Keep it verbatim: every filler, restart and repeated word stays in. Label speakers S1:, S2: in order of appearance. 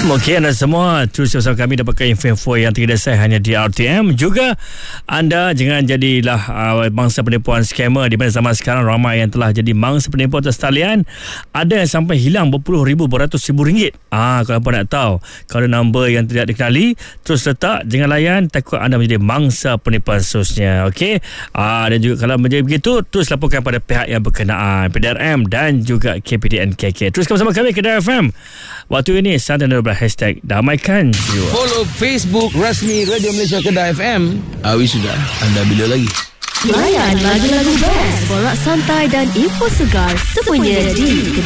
S1: Okey, anda semua terus bersama kami dapatkan info-info yang terdasar hanya di R T M. Juga anda jangan jadilah uh, mangsa penipuan scammer, di mana zaman sekarang ramai yang telah jadi mangsa penipuan atas talian. Ada yang sampai hilang berpuluh ribu, beratus ribu ringgit. Ah, kalau apa nak tahu, kalau nombor yang tidak dikenali, terus letak, jangan layan, takut anda menjadi mangsa penipuan seterusnya. Okey. Ah, dan juga kalau menjadi begitu, terus laporkan pada pihak yang berkenaan, P D R M dan juga K P D N K K. Teruskan bersama kami Kedah F M. Waktu ini santai dan hashtag damaikan jiwa.
S2: Follow Facebook rasmi Radio Malaysia Kedah F M. Awi sudah. Anda bila lagi?
S3: Layan lagu-lagu best, borak santai dan info segar semuanya di